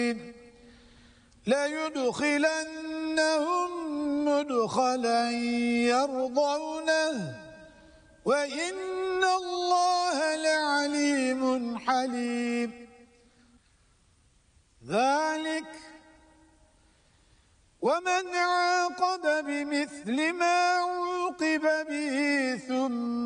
ليدخلنهم مدخلا يرضونه وإن الله لعليم حليم ذلك ومن عاقب بمثل ما عوقب به ثم